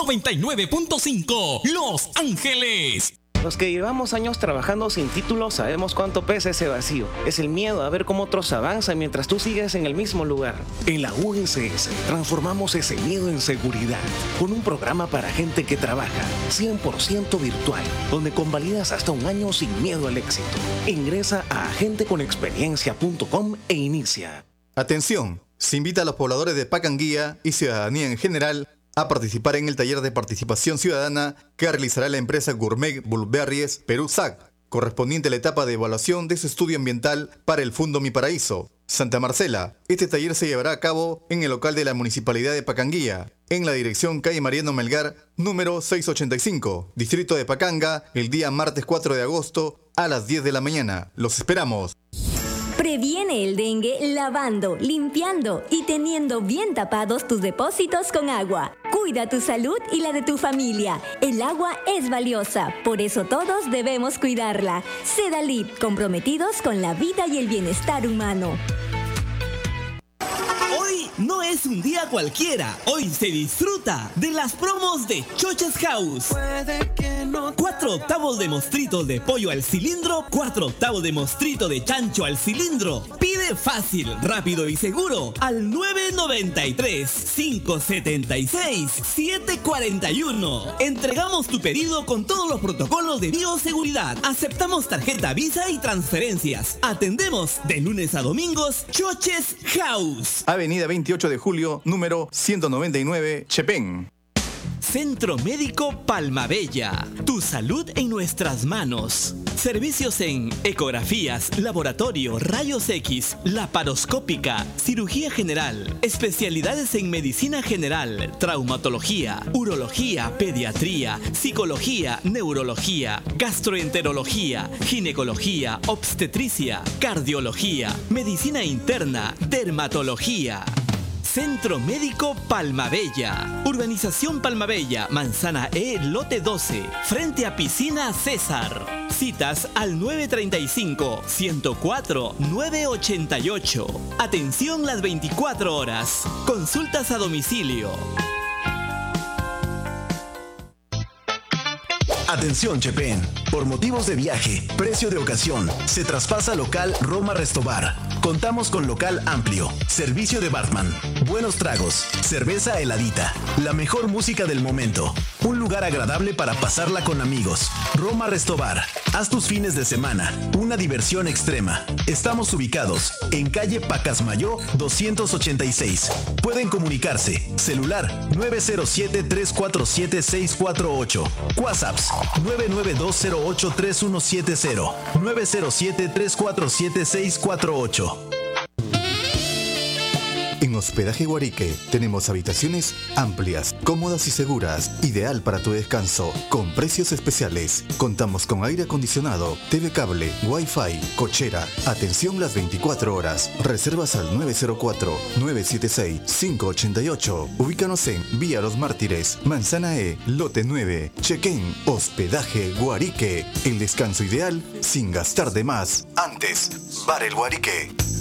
99.5 Los Ángeles. Los que llevamos años trabajando sin título sabemos cuánto pesa ese vacío. Es el miedo a ver cómo otros avanzan mientras tú sigues en el mismo lugar. En la UNCS transformamos ese miedo en seguridad con un programa para gente que trabaja 100% virtual, donde convalidas hasta un año sin miedo al éxito. Ingresa a agenteconexperiencia.com e inicia. Atención, se invita a los pobladores de Pacanguía y ciudadanía en general a participar en el taller de participación ciudadana que realizará la empresa Gourmet Bulberries Perú SAC, correspondiente a la etapa de evaluación de su estudio ambiental para el Fundo Mi Paraíso, Santa Marcela. Este taller se llevará a cabo en el local de la Municipalidad de Pacanguía, en la dirección calle Mariano Melgar, número 685, distrito de Pacanga, el día martes 4 de agosto a las 10 de la mañana. ¡Los esperamos! Previene el dengue lavando, limpiando y teniendo bien tapados tus depósitos con agua. Cuida tu salud y la de tu familia. El agua es valiosa, por eso todos debemos cuidarla. Sedalip, comprometidos con la vida y el bienestar humano. Hoy no es un día cualquiera, hoy se disfruta de las promos de Choches House. 4 octavos de mostrito de pollo al cilindro, 4 octavos de mostrito de chancho al cilindro. Pide fácil, rápido y seguro al 993-576-741. Entregamos tu pedido con todos los protocolos de bioseguridad. Aceptamos tarjeta Visa y transferencias. Atendemos de lunes a domingos. Choches House. Avenida 28 de Julio, número 199, Chepén. Centro Médico Palmabella. Tu salud en nuestras manos. Servicios en ecografías, laboratorio, rayos X, laparoscópica, cirugía general, especialidades en medicina general, traumatología, urología, pediatría, psicología, neurología, gastroenterología, ginecología, obstetricia, cardiología, medicina interna, dermatología. Centro Médico Palmabella. Urbanización Palmabella, Manzana E, lote 12, frente a Piscina César. Citas al 935-104-988. Atención las 24 horas. Consultas a domicilio. Atención Chepén, por motivos de viaje, precio de ocasión, se traspasa local Roma Restobar. Contamos con local amplio, servicio de barman, buenos tragos, cerveza heladita, la mejor música del momento, un lugar agradable para pasarla con amigos. Roma Restobar, haz tus fines de semana, una diversión extrema. Estamos ubicados en calle Pacasmayó 286. Pueden comunicarse, celular 907-347-648, WhatsApps 992083170, 907-347-648. En Hospedaje Guarique tenemos habitaciones amplias, cómodas y seguras, ideal para tu descanso, con precios especiales. Contamos con aire acondicionado, TV cable, Wi-Fi, cochera, atención las 24 horas. Reservas al 904-976-588. Ubícanos en Vía Los Mártires, Manzana E, lote 9, Chequén. Hospedaje Guarique, el descanso ideal sin gastar de más. Antes, Bar El Guarique.